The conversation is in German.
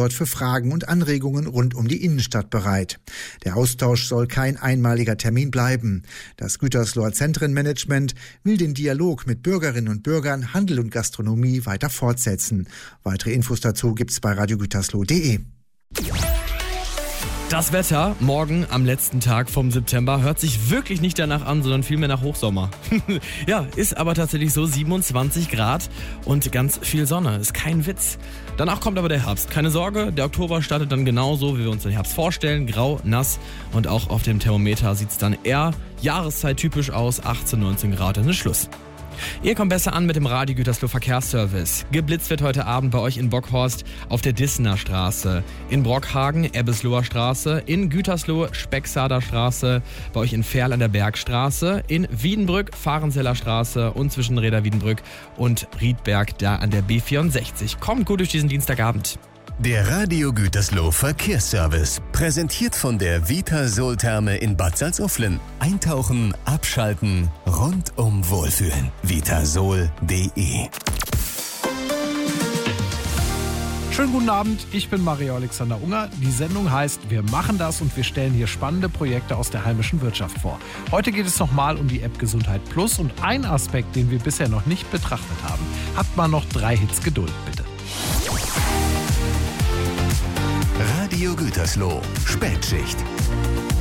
dort für Fragen und Anregungen rund um die Innenstadt bereit. Der Austausch soll kein einmaliger Termin bleiben. Das Gütersloher Zentrenmanagement will den Dialog mit Bürgerinnen und Bürgern, Handel und Gastronomie weiter fortsetzen. Weitere Infos dazu gibt's bei radiogütersloh.de. Das Wetter morgen am letzten Tag vom September hört sich wirklich nicht danach an, sondern vielmehr nach Hochsommer. Ja, ist aber tatsächlich so, 27 Grad und ganz viel Sonne, ist kein Witz. Danach kommt aber der Herbst. Keine Sorge, der Oktober startet dann genauso, wie wir uns den Herbst vorstellen. Grau, nass und auch auf dem Thermometer sieht es dann eher jahreszeit-typisch aus. 18, 19 Grad, dann ist Schluss. Ihr kommt besser an mit dem Radio Gütersloh Verkehrsservice. Geblitzt wird heute Abend bei euch in Bockhorst auf der Dissener Straße, in Brockhagen Ebbesloher Straße, in Gütersloh Specksader Straße, bei euch in Ferl an der Bergstraße, in Wiedenbrück Fahrenseller Straße und zwischen Reda Wiedenbrück und Riedberg da an der B64. Kommt gut durch diesen Dienstagabend. Der Radio Gütersloh Verkehrsservice, präsentiert von der Vitasol-Therme in Bad Salzuflen. Eintauchen, abschalten, rundum wohlfühlen. Vitasol.de. Schönen guten Abend, ich bin Mario Alexander Unger. Die Sendung heißt Wir machen das und wir stellen hier spannende Projekte aus der heimischen Wirtschaft vor. Heute geht es nochmal um die App Gesundheit Plus und ein Aspekt, den wir bisher noch nicht betrachtet haben. Habt mal noch 3 Hits Geduld, bitte. Radio Gütersloh, Spätschicht.